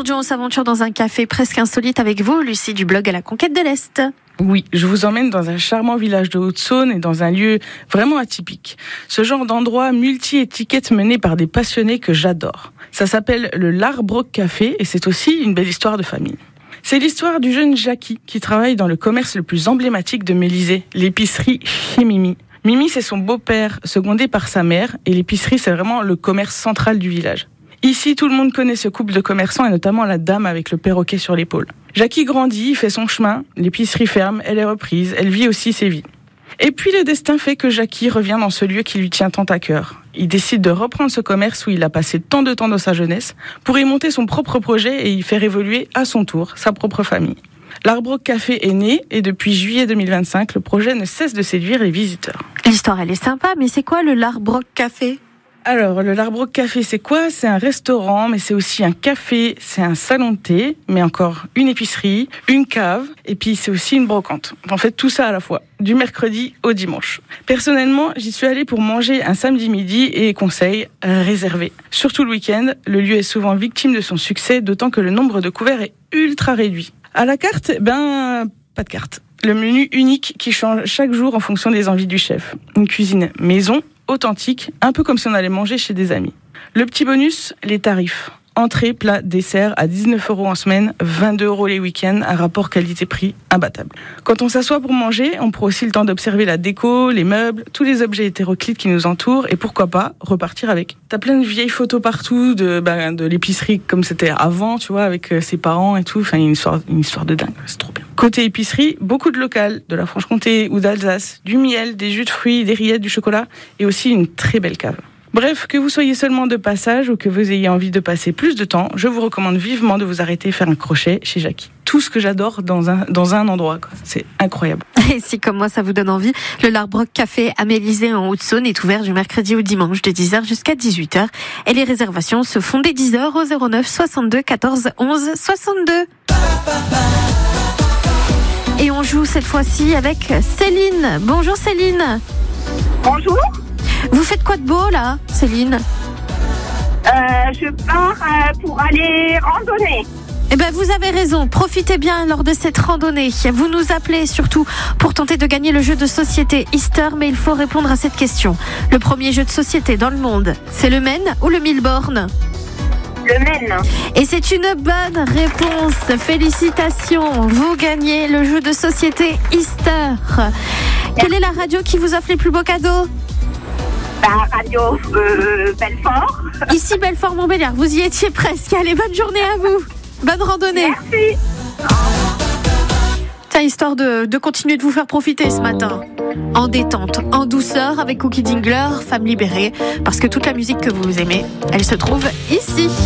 Aujourd'hui, on s'aventure dans un café presque insolite avec vous, Lucie du blog À la conquête de l'Est. Oui, je vous emmène dans un charmant village de Haute-Saône et dans un lieu vraiment atypique. Ce genre d'endroit multi-étiquette mené par des passionnés que j'adore. Ça s'appelle le Larbrock Café et c'est aussi une belle histoire de famille. C'est l'histoire du jeune Jackie qui travaille dans le commerce le plus emblématique de Mélisée, l'épicerie chez Mimi. Mimi, c'est son beau-père, secondé par sa mère, et l'épicerie, c'est vraiment le commerce central du village. Ici, tout le monde connaît ce couple de commerçants et notamment la dame avec le perroquet sur l'épaule. Jackie grandit, fait son chemin, l'épicerie ferme, elle est reprise, elle vit aussi ses vies. Et puis le destin fait que Jackie revient dans ce lieu qui lui tient tant à cœur. Il décide de reprendre ce commerce où il a passé tant de temps dans sa jeunesse pour y monter son propre projet et y faire évoluer à son tour sa propre famille. Larbrock Café est né et depuis juillet 2025, le projet ne cesse de séduire les visiteurs. L'histoire, elle est sympa, mais c'est quoi le Larbrock Café ? Alors, le Larbrock Café, c'est quoi ? C'est un restaurant, mais c'est aussi un café, c'est un salon de thé, mais encore une épicerie, une cave, et puis c'est aussi une brocante. En fait, tout ça à la fois, du mercredi au dimanche. Personnellement, j'y suis allée pour manger un samedi midi et conseil, réservé. Surtout le week-end, le lieu est souvent victime de son succès, d'autant que le nombre de couverts est ultra réduit. À la carte, pas de carte. Le menu unique qui change chaque jour en fonction des envies du chef. Une cuisine maison, authentique, un peu comme si on allait manger chez des amis. Le petit bonus, les tarifs. Entrée, plat, dessert à 19 € en semaine, 22 € les week-ends, un rapport qualité-prix imbattable. Quand on s'assoit pour manger, on prend aussi le temps d'observer la déco, les meubles, tous les objets hétéroclites qui nous entourent et pourquoi pas repartir avec. T'as plein de vieilles photos partout de l'épicerie comme c'était avant, tu vois, avec ses parents et tout. Enfin, une histoire de dingue, c'est trop bien. Côté épicerie, beaucoup de local, de la Franche-Comté ou d'Alsace, du miel, des jus de fruits, des rillettes, du chocolat et aussi une très belle cave. Bref, que vous soyez seulement de passage ou que vous ayez envie de passer plus de temps, je vous recommande vivement de vous arrêter et faire un crochet chez Jackie. Tout ce que j'adore dans un endroit, quoi. C'est incroyable. Et si comme moi ça vous donne envie, le Larbrock Café à Mélisée en Haute-Saône est ouvert du mercredi au dimanche de 10h jusqu'à 18h. Et les réservations se font dès 10h au 09 62 14 11 62. Et on joue cette fois-ci avec Céline. Bonjour Céline. Bonjour. Vous faites quoi de beau là, Céline ? Je pars pour aller randonner. Eh ben, vous avez raison. Profitez bien lors de cette randonnée. Vous nous appelez surtout pour tenter de gagner le jeu de société Easter, mais il faut répondre à cette question. Le premier jeu de société dans le monde, c'est le Maine ou le Milborn ? Le Maine. Et c'est une bonne réponse. Félicitations. Vous gagnez le jeu de société Easter. Quelle est la radio qui vous offre les plus beaux cadeaux ? La radio Belfort. Ici Belfort-Montbéliard, vous y étiez presque. Allez, bonne journée à vous. Bonne randonnée. Merci. Tiens, histoire de continuer de vous faire profiter ce matin. En détente, en douceur, avec Cookie Dingler, Femme libérée. Parce que toute la musique que vous aimez, elle se trouve ici.